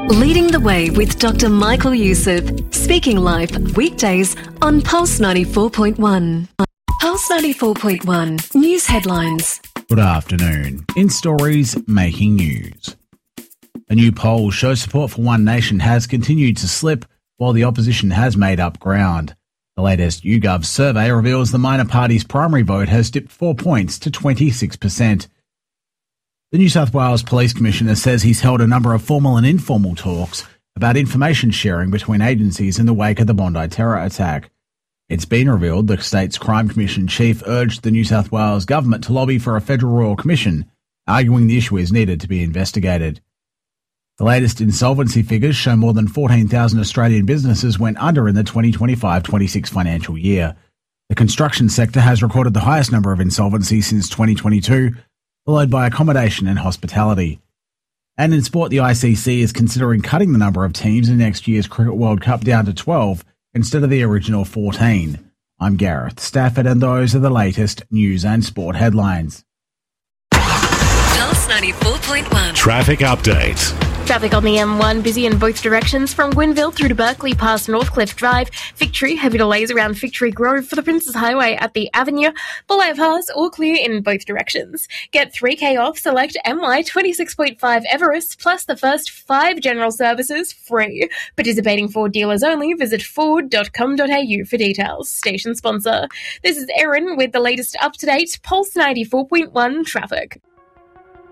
Leading the Way with Dr. Michael Youssef, speaking live weekdays on Pulse 94.1. Pulse 94.1 News Headlines. Good afternoon. In stories making news. A new poll shows support for One Nation has continued to slip while the opposition has made up ground. The latest YouGov survey reveals the minor party's primary vote has dipped 4 points to 26%. The New South Wales Police Commissioner says he's held a number of formal and informal talks about information sharing between agencies in the wake of the Bondi terror attack. It's been revealed the state's Crime Commission chief urged the New South Wales government to lobby for a federal royal commission, arguing the issue is needed to be investigated. The latest insolvency figures show more than 14,000 Australian businesses went under in the 2025-26 financial year. The construction sector has recorded the highest number of insolvencies since 2022, followed by accommodation and hospitality. And in sport, the ICC is considering cutting the number of teams in next year's Cricket World Cup down to 12 instead of the original 14. I'm Gareth Stafford, and those are the latest news and sport headlines. Pulse 94.1. Traffic update. Traffic on the M1 busy in both directions from Gwenville through to Berkeley past Northcliffe Drive. Victory, heavy delays around Victory Grove for the Princes Highway at the Avenue. Bulli Pass all clear in both directions. Get 3K off select MY 26.5 Everest plus the first 5 general services free. Participating Ford dealers only. Visit ford.com.au for details. Station sponsor. This is Erin with the latest up-to-date Pulse 94.1 traffic.